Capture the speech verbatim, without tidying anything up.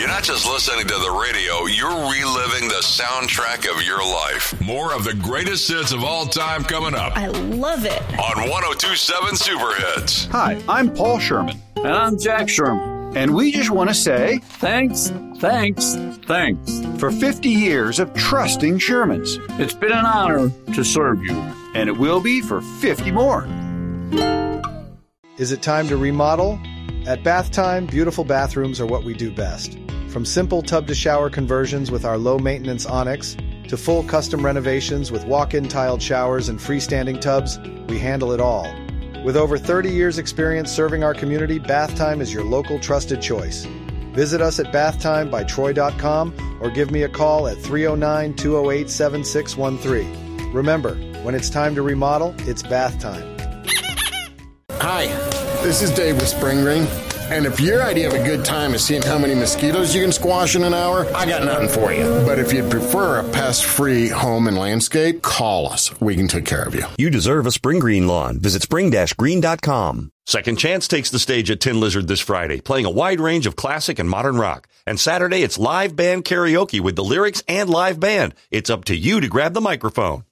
You're not just listening to the radio, you're reliving the soundtrack of your life. More of the greatest hits of all time coming up. I love it. On one oh two point seven Super Hits. Hi, I'm Paul Sherman. And I'm Jack Sherman. And we just want to say thanks, thanks, thanks for fifty years of trusting Shermans. It's been an honor to serve you. And it will be for fifty more. Is it time to remodel? At Bath Time, beautiful bathrooms are what we do best. From simple tub-to-shower conversions with our low-maintenance Onyx, to full custom renovations with walk-in tiled showers and freestanding tubs, we handle it all. With over thirty years experience serving our community, Bath Time is your local trusted choice. Visit us at bath time by troy dot com or give me a call at three oh nine, two oh eight, seven six one three. Remember, when it's time to remodel, it's Bath Time. Hi, this is Dave with Spring Green. And if your idea of a good time is seeing how many mosquitoes you can squash in an hour, I got nothing for you. But if you'd prefer a pest-free home and landscape, call us. We can take care of you. You deserve a Spring Green lawn. Visit spring dash green dot com. Second Chance takes the stage at Tin Lizard this Friday, playing a wide range of classic and modern rock. And Saturday, it's live band karaoke with the lyrics and live band. It's up to you to grab the microphone.